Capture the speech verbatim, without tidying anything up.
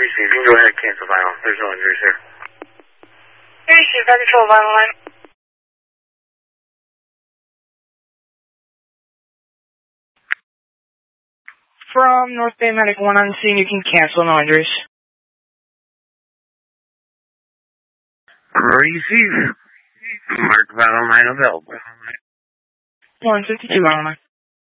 receive. You can go ahead and cancel vinyl. There's no injuries here. Receive, I control vinyl line. From North Bay Medic one on scene, you can cancel, no injuries. Receive. Mark vinyl line available. one fifty-two vinyl line.